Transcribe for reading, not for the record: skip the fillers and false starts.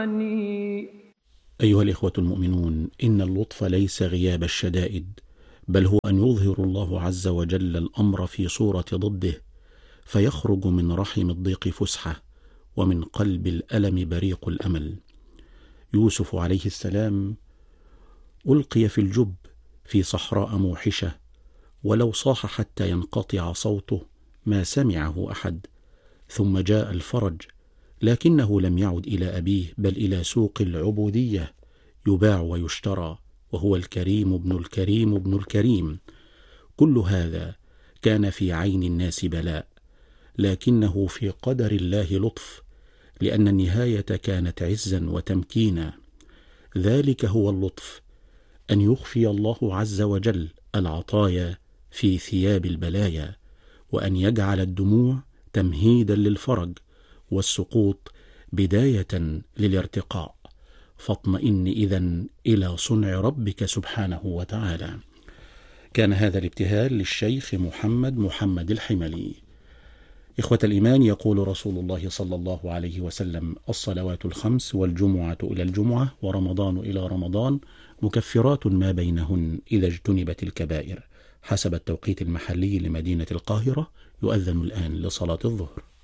أيها الإخوة المؤمنون، إن اللطف ليس غياب الشدائد، بل هو أن يظهر الله عز وجل الأمر في صورة ضده، فيخرج من رحم الضيق فسحة، ومن قلب الألم بريق الأمل. يوسف عليه السلام ألقي في الجب في صحراء موحشة، ولو صاح حتى ينقطع صوته ما سمعه أحد. ثم جاء الفرج، لكنه لم يعد إلى أبيه بل إلى سوق العبودية، يباع ويشترى، وهو الكريم ابن الكريم ابن الكريم. كل هذا كان في عين الناس بلاء، لكنه في قدر الله لطف، لأن النهاية كانت عزا وتمكينا. ذلك هو اللطف، أن يخفي الله عز وجل العطايا في ثياب البلايا، وأن يجعل الدموع تمهيدا للفرج، والسقوط بداية للارتقاء. فاطمئن إذن إلى صنع ربك سبحانه وتعالى. كان هذا الابتهال للشيخ محمد الحملي. إخوة الإيمان، يقول رسول الله صلى الله عليه وسلم: الصلوات الخمس والجمعة إلى الجمعة ورمضان إلى رمضان مكفرات ما بينهن إذا اجتنبت الكبائر. حسب التوقيت المحلي لمدينة القاهرة، يؤذن الآن لصلاة الظهر.